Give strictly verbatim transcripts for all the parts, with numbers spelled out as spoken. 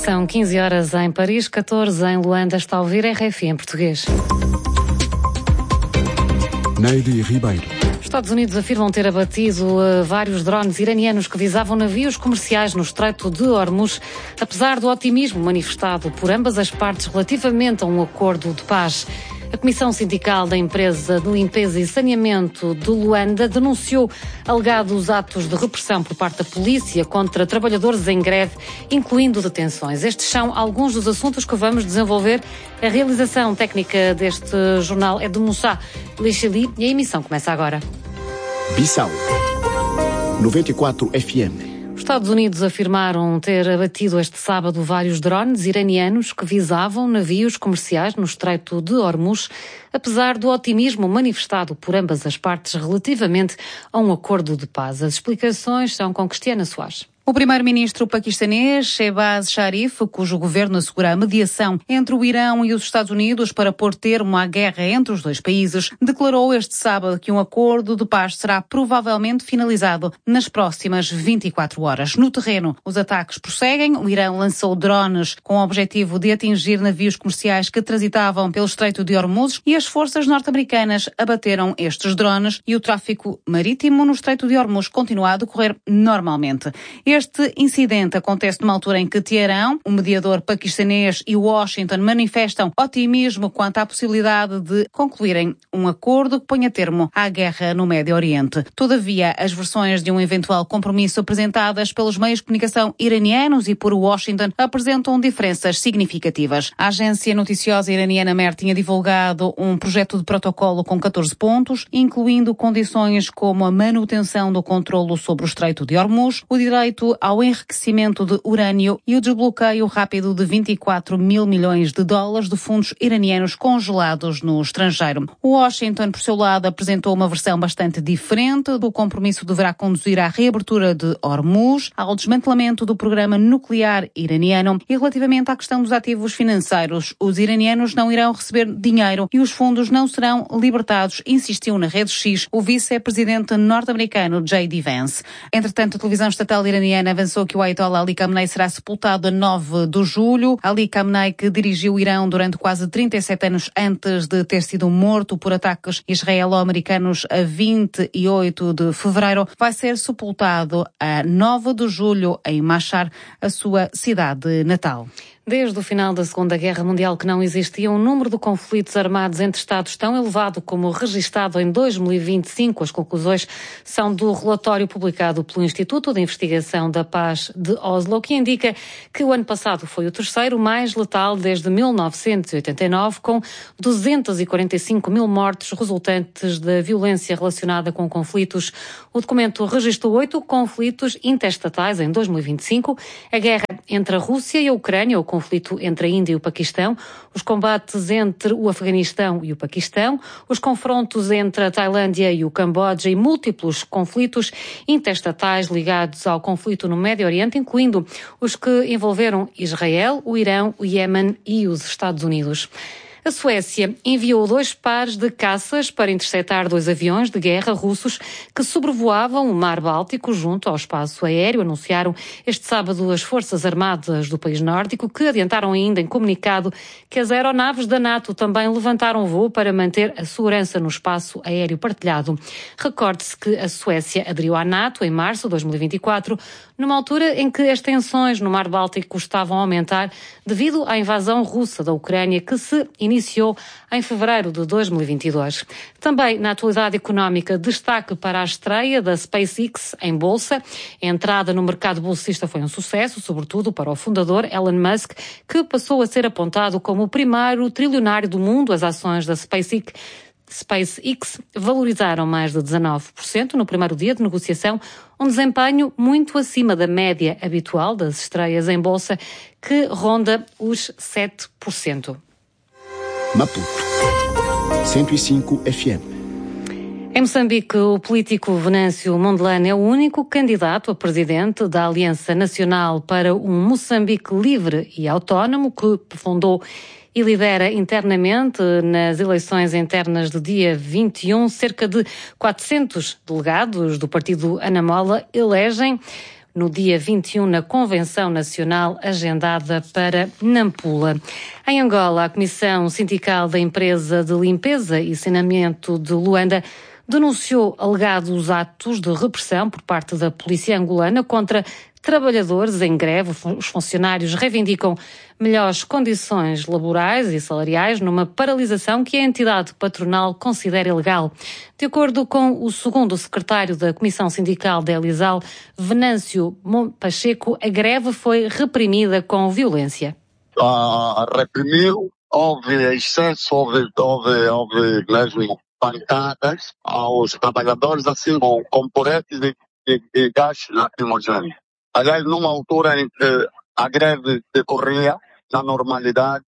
São quinze horas em Paris, catorze em Luanda. Está a ouvir R F I em português. Neide Ribeiro. Estados Unidos afirmam ter abatido uh, vários drones iranianos que visavam navios comerciais no Estreito de Hormuz, apesar do otimismo manifestado por ambas as partes relativamente a um acordo de paz. A Comissão Sindical da Empresa de Limpeza e Saneamento de Luanda denunciou alegados atos de repressão por parte da polícia contra trabalhadores em greve, incluindo detenções. Estes são alguns dos assuntos que vamos desenvolver. A realização técnica deste jornal é de Moussa Lecheli e a emissão começa agora. Bissau noventa e quatro F M. Os Estados Unidos afirmaram ter abatido este sábado vários drones iranianos que visavam navios comerciais no Estreito de Hormuz, apesar do otimismo manifestado por ambas as partes relativamente a um acordo de paz. As explicações são com Cristiana Soares. O primeiro-ministro paquistanês Shehbaz Sharif, cujo governo assegura a mediação entre o Irão e os Estados Unidos para pôr termo à guerra entre os dois países, declarou este sábado que um acordo de paz será provavelmente finalizado nas próximas vinte e quatro horas. No terreno, os ataques prosseguem. O Irão lançou drones com o objetivo de atingir navios comerciais que transitavam pelo Estreito de Hormuz e as forças norte-americanas abateram estes drones e o tráfico marítimo no Estreito de Hormuz continua a decorrer normalmente. Este incidente acontece numa altura em que Teherão, o mediador paquistanês e Washington manifestam otimismo quanto à possibilidade de concluírem um acordo que ponha termo à guerra no Médio Oriente. Todavia, as versões de um eventual compromisso apresentadas pelos meios de comunicação iranianos e por Washington apresentam diferenças significativas. A agência noticiosa iraniana Mer tinha divulgado um projeto de protocolo com catorze pontos, incluindo condições como a manutenção do controlo sobre o Estreito de Hormuz, o direito ao enriquecimento de urânio e o desbloqueio rápido de vinte e quatro mil milhões de dólares de fundos iranianos congelados no estrangeiro. O Washington, por seu lado, apresentou uma versão bastante diferente. O compromisso deverá conduzir à reabertura de Hormuz, ao desmantelamento do programa nuclear iraniano e relativamente à questão dos ativos financeiros. Os iranianos não irão receber dinheiro e os fundos não serão libertados, insistiu na Rede X o vice-presidente norte-americano J D Vance. Entretanto, a televisão estatal iraniana avançou que o Ayatollah Ali Khamenei será sepultado a nove de julho. Ali Khamenei, que dirigiu o Irão durante quase trinta e sete anos antes de ter sido morto por ataques israelo-americanos a vinte e oito de fevereiro, vai ser sepultado a nove de julho em Mashhad, a sua cidade natal. Desde o final da Segunda Guerra Mundial que não existia um número de conflitos armados entre Estados tão elevado como o registado em dois mil e vinte e cinco. As conclusões são do relatório publicado pelo Instituto de Investigação da Paz de Oslo, que indica que o ano passado foi o terceiro mais letal desde mil novecentos e oitenta e nove, com duzentos e quarenta e cinco mil mortes resultantes da violência relacionada com conflitos. O documento registrou oito conflitos interestatais em dois mil e vinte e cinco, a guerra entre a Rússia e a Ucrânia, o conflito entre a Índia e o Paquistão, os combates entre o Afeganistão e o Paquistão, os confrontos entre a Tailândia e o Camboja e múltiplos conflitos interestatais ligados ao conflito no Médio Oriente, incluindo os que envolveram Israel, o Irão, o Iémen e os Estados Unidos. A Suécia enviou dois pares de caças para interceptar dois aviões de guerra russos que sobrevoavam o Mar Báltico junto ao espaço aéreo, anunciaram este sábado as Forças Armadas do país nórdico, que adiantaram ainda em comunicado que as aeronaves da NATO também levantaram voo para manter a segurança no espaço aéreo partilhado. Recorde-se que a Suécia aderiu à NATO em março de dois mil e vinte e quatro, numa altura em que as tensões no Mar Báltico estavam a aumentar devido à invasão russa da Ucrânia, que se iniciou em fevereiro de dois mil e vinte e dois. Também na atualidade económica, destaque para a estreia da SpaceX em bolsa. A entrada no mercado bolsista foi um sucesso, sobretudo para o fundador Elon Musk, que passou a ser apontado como o primeiro trilionário do mundo. As ações da SpaceX SpaceX valorizaram mais de dezanove por cento no primeiro dia de negociação, um desempenho muito acima da média habitual das estreias em bolsa, que ronda os sete por cento. Maputo cento e cinco F M. Em Moçambique, o político Venâncio Mondlane é o único candidato a presidente da Aliança Nacional para um Moçambique Livre e Autónomo, que fundou e lidera internamente nas eleições internas do dia vinte e um. Cerca de quatrocentos delegados do partido Anamola elegem no dia vinte e um na Convenção Nacional agendada para Nampula. Em Angola, a Comissão Sindical da Empresa de Limpeza e Saneamento de Luanda denunciou alegados atos de repressão por parte da polícia angolana contra trabalhadores em greve. Os funcionários reivindicam melhores condições laborais e salariais numa paralisação que a entidade patronal considera ilegal. De acordo com o segundo secretário da Comissão Sindical da Elisal, Venâncio Pacheco, a greve foi reprimida com violência. Uh, reprimiu, houve excesso, houve, houve, houve mesmo pancadas aos trabalhadores, assim com componentes de, de, de gás lacrimogêneo. Aliás, numa altura em que a greve decorria na normalidade,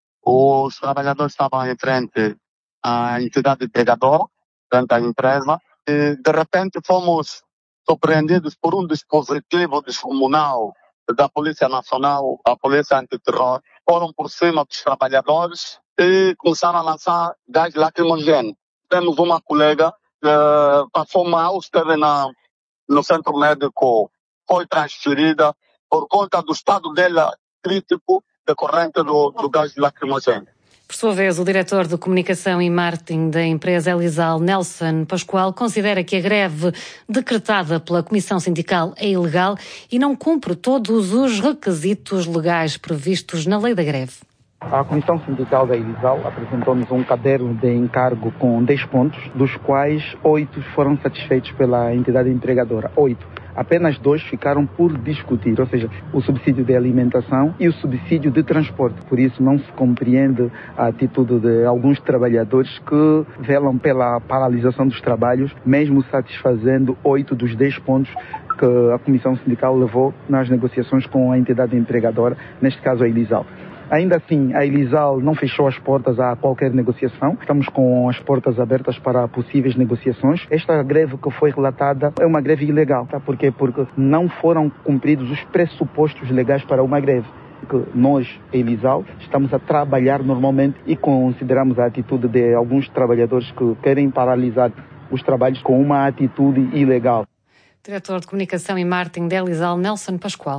os trabalhadores estavam em frente à entidade empregadora, frente à empresa, e de repente fomos surpreendidos por um dispositivo descomunal da Polícia Nacional, a Polícia Antiterror. Foram por cima dos trabalhadores e começaram a lançar gás lacrimogêneo. Temos uma colega que passou mal, esteve na, no centro médico, foi transferida por conta do estado dela crítico decorrente do, do gás lacrimogêneo. Por sua vez, o diretor de Comunicação e Marketing da empresa Elisal, Nelson Pascoal, considera que a greve decretada pela Comissão Sindical é ilegal e não cumpre todos os requisitos legais previstos na lei da greve. A Comissão Sindical da Elisal apresentou-nos um caderno de encargo com dez pontos, dos quais oito foram satisfeitos pela entidade empregadora. Oito. Apenas dois ficaram por discutir, ou seja, o subsídio de alimentação e o subsídio de transporte. Por isso não se compreende a atitude de alguns trabalhadores que velam pela paralisação dos trabalhos, mesmo satisfazendo oito dos dez pontos que a Comissão Sindical levou nas negociações com a entidade empregadora, neste caso a Elisal. Ainda assim, a Elisal não fechou as portas a qualquer negociação. Estamos com as portas abertas para possíveis negociações. Esta greve que foi relatada é uma greve ilegal. Tá? Por quê? Porque não foram cumpridos os pressupostos legais para uma greve. Que nós, Elisal, estamos a trabalhar normalmente e consideramos a atitude de alguns trabalhadores que querem paralisar os trabalhos com uma atitude ilegal. Diretor de Comunicação e Marketing da Elisal, Nelson Pascoal.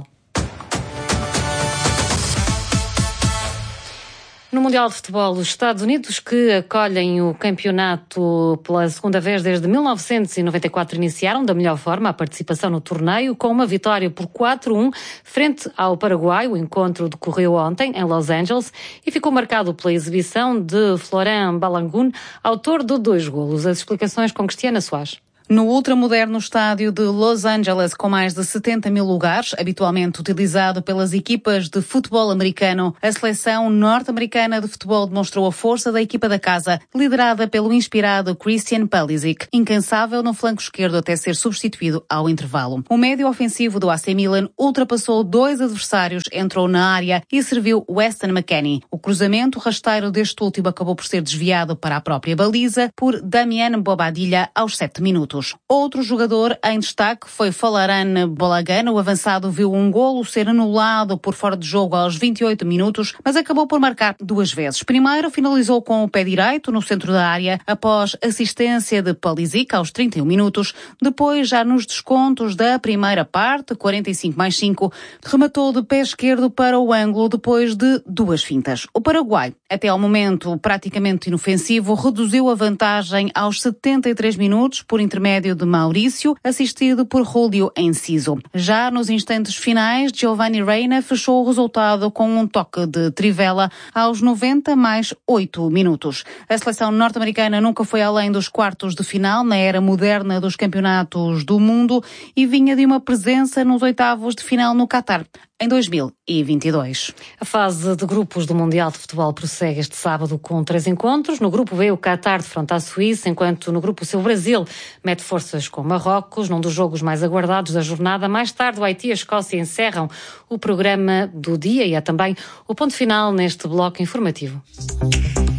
No Mundial de Futebol, os Estados Unidos, que acolhem o campeonato pela segunda vez desde mil novecentos e noventa e quatro, iniciaram da melhor forma a participação no torneio com uma vitória por quatro a um frente ao Paraguai. O encontro decorreu ontem em Los Angeles e ficou marcado pela exibição de Florent Balogun, autor de dois golos. As explicações com Cristiana Soares. No ultramoderno estádio de Los Angeles, com mais de setenta mil lugares, habitualmente utilizado pelas equipas de futebol americano, a seleção norte-americana de futebol demonstrou a força da equipa da casa, liderada pelo inspirado Christian Pulisic, incansável no flanco esquerdo até ser substituído ao intervalo. O médio ofensivo do A C Milan ultrapassou dois adversários, entrou na área e serviu Weston McKennie. O cruzamento rasteiro deste último acabou por ser desviado para a própria baliza por Damian Bobadilla aos sete minutos. Outro jogador em destaque foi Florent Balogun. O avançado viu um golo ser anulado por fora de jogo aos vinte e oito minutos, mas acabou por marcar duas vezes. Primeiro finalizou com o pé direito no centro da área, após assistência de Pulisic aos trinta e um minutos. Depois, já nos descontos da primeira parte, quarenta e cinco mais cinco, rematou de pé esquerdo para o ângulo depois de duas fintas. O Paraguai, até ao momento praticamente inofensivo, reduziu a vantagem aos setenta e três minutos por intermédio médio de Maurício, assistido por Julio Enciso. Já nos instantes finais, Giovanni Reina fechou o resultado com um toque de trivela aos noventa mais oito minutos. A seleção norte-americana nunca foi além dos quartos de final na era moderna dos campeonatos do mundo e vinha de uma presença nos oitavos de final no Qatar em dois mil e vinte e dois. A fase de grupos do Mundial de Futebol prossegue este sábado com três encontros. No grupo B, o Qatar defronta a Suíça, enquanto no grupo C, o Brasil mete forças com Marrocos, num dos jogos mais aguardados da jornada. Mais tarde, o Haiti e a Escócia encerram o programa do dia e é também o ponto final neste bloco informativo.